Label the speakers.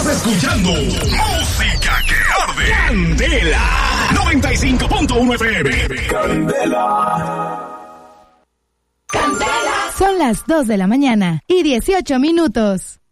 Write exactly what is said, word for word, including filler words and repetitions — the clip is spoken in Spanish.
Speaker 1: Estás escuchando música que arde. Candela noventa y cinco punto uno F M. Candela.
Speaker 2: Candela. Son las dos de la mañana y dieciocho minutos.